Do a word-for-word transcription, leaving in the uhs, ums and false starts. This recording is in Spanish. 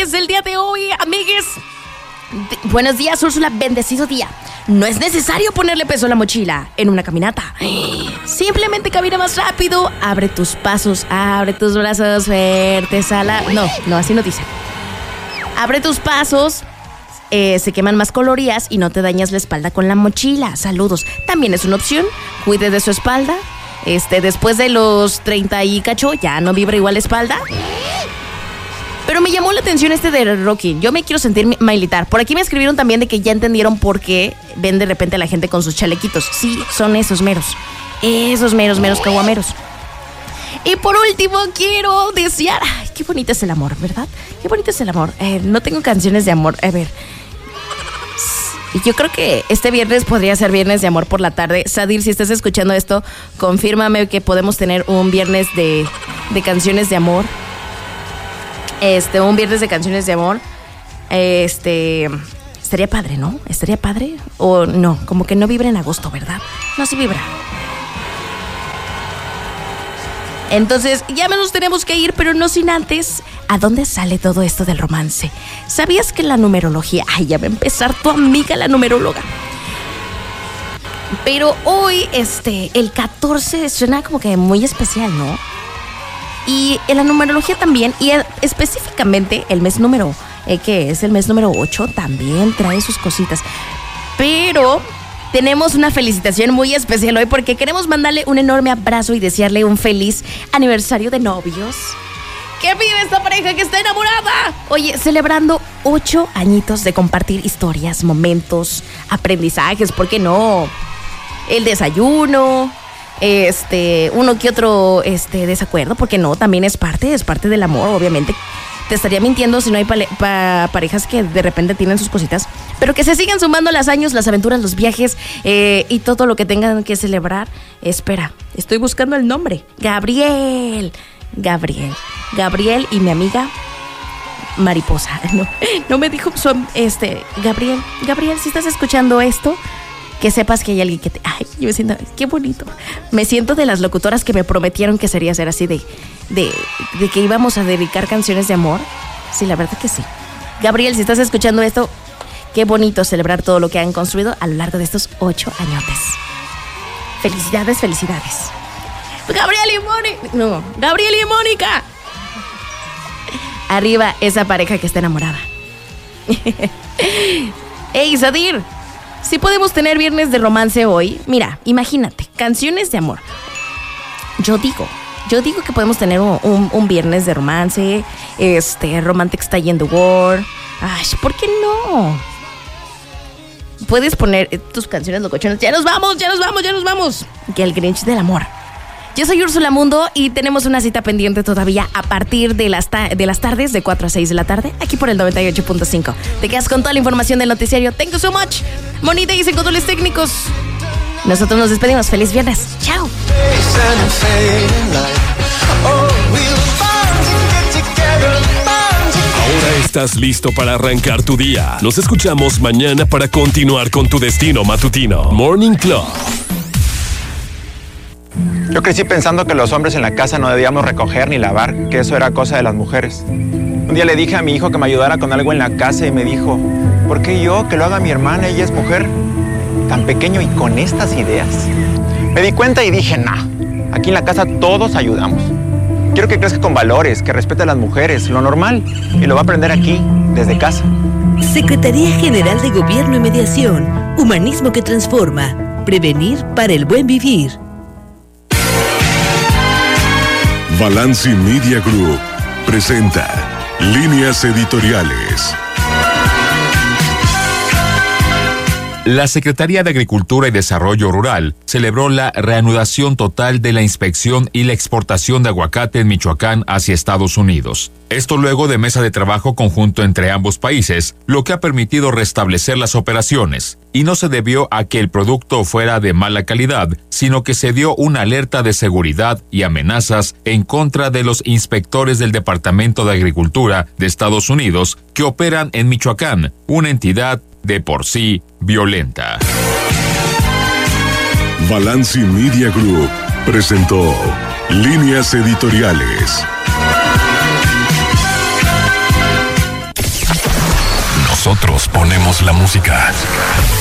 amigues, el día de hoy, amigues. De- buenos días, Úrsula, bendecido día. No es necesario ponerle peso a la mochila en una caminata. Simplemente camina más rápido, abre tus pasos, abre tus brazos fuertes a la... No, no, así no dice. Abre tus pasos, eh, se queman más calorías y no te dañas la espalda con la mochila. Saludos. También es una opción, cuide de su espalda. Este, después de los treinta y cacho, ya no vibra igual la espalda. Pero me llamó la atención este de Rocky. Yo me quiero sentir militar. Por aquí me escribieron también de que ya entendieron por qué ven de repente a la gente con sus chalequitos. Sí, son esos meros. Esos meros, meros caguameros. Y por último, quiero desear... Ay, qué bonito es el amor, ¿verdad? Qué bonito es el amor. Eh, no tengo canciones de amor. A ver... Yo creo que este viernes podría ser viernes de amor por la tarde. Sadir, si estás escuchando esto, confírmame que podemos tener un viernes de, de canciones de amor. Este, un viernes de canciones de amor. Este, estaría padre, ¿no? ¿Estaría padre? O no, como que no vibra en agosto, ¿verdad? No, sí vibra. Entonces, ya nos tenemos que ir, pero no sin antes. ¿A dónde sale todo esto del romance? ¿Sabías que la numerología... Ay, ya va a empezar tu amiga la numeróloga. Pero hoy, este, el catorce suena como que muy especial, ¿no? Y en la numerología también, y específicamente el mes número, eh, que es el mes número ocho, también trae sus cositas. Pero... tenemos una felicitación muy especial hoy porque queremos mandarle un enorme abrazo y desearle un feliz aniversario de novios. ¡Que vive esta pareja que está enamorada! Oye, celebrando ocho añitos de compartir historias, momentos, aprendizajes, ¿por qué no? El desayuno, este, uno que otro este, desacuerdo, ¿por qué no? También es parte, es parte del amor, obviamente. Te estaría mintiendo si no hay pale- pa- parejas que de repente tienen sus cositas, pero que se sigan sumando los años, las aventuras, los viajes eh, y todo lo que tengan que celebrar. Espera, estoy buscando el nombre. Gabriel. Gabriel. Gabriel y mi amiga Mariposa. No, no me dijo su, este, Gabriel. Gabriel, si estás escuchando esto, que sepas que hay alguien que te... Ay, yo me siento... Qué bonito. Me siento de las locutoras que me prometieron que sería ser así de... De, de que íbamos a dedicar canciones de amor. Sí, la verdad que sí. Gabriel, si estás escuchando esto, qué bonito celebrar todo lo que han construido a lo largo de estos ocho añotes. Felicidades, felicidades. Gabriel y Mónica. No, Gabriel y Mónica. Arriba esa pareja que está enamorada. Ey, Sadir, si podemos tener viernes de romance hoy, mira, imagínate, canciones de amor. Yo digo, yo digo que podemos tener un, un, un viernes de romance, este, Romantic Stay in the World. Ay, ¿por qué no? Puedes poner tus canciones locochonas. Ya nos vamos, ya nos vamos, ya nos vamos. Que el Grinch del amor. Yo soy Úrsula Mundo y tenemos una cita pendiente todavía a partir de las, ta- de las tardes, de cuatro a seis de la tarde, aquí por el noventa y ocho punto cinco. Te quedas con toda la información del noticiario. Thank you so much. Monita y sin controles técnicos. Nosotros nos despedimos. Feliz viernes. Chao. Ahora estás listo para arrancar tu día. Nos escuchamos mañana para continuar con tu destino matutino. Morning Club. Yo crecí pensando que los hombres en la casa no debíamos recoger ni lavar, que eso era cosa de las mujeres. Un día le dije a mi hijo que me ayudara con algo en la casa y me dijo, ¿por qué yo? Que lo haga mi hermana, ella es mujer. Tan pequeño y con estas ideas. Me di cuenta y dije, nah, aquí en la casa todos ayudamos. Quiero que crezca con valores, que respete a las mujeres, lo normal, y lo va a aprender aquí, desde casa. Secretaría General de Gobierno y Mediación. Humanismo que transforma. Prevenir para el buen vivir. Balanci Media Group presenta Líneas Editoriales. La Secretaría de Agricultura y Desarrollo Rural celebró la reanudación total de la inspección y la exportación de aguacate en Michoacán hacia Estados Unidos. Esto luego de mesa de trabajo conjunto entre ambos países, lo que ha permitido restablecer las operaciones. Y no se debió a que el producto fuera de mala calidad, sino que se dio una alerta de seguridad y amenazas en contra de los inspectores del Departamento de Agricultura de Estados Unidos que operan en Michoacán, una entidad de por sí violenta. Balanci Media Group presentó Líneas Editoriales. Nosotros ponemos la música.